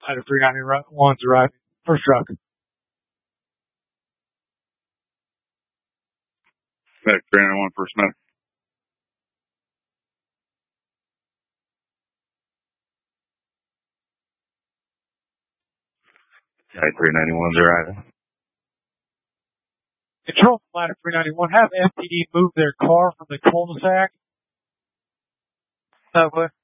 Ladder 391's arriving. First truck. Medic 391, first medic. Medic 391's arriving. Control from Ladder 391. Have FPD move their car from the cul-de-sac. Okay.